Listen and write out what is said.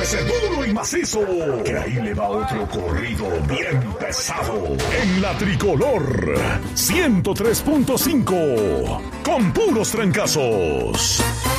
Agárrese duro y macizo, que ahí le va otro corrido bien pesado. En la Tricolor 103.5, con puros trancazos.